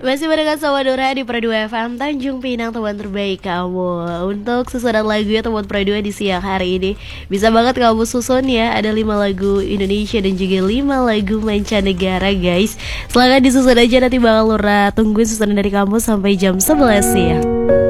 Masih barengan sama Dora di Pro 2 FM Tanjung Pinang, teman terbaik kamu. Untuk susunan lagu ya teman Pro 2 di siang hari ini, bisa banget kamu susun ya. Ada 5 lagu Indonesia dan juga 5 lagu mancanegara guys. Silahkan disusun aja, nanti bakal Lura tungguin susunan dari kamu sampai jam 11 ya.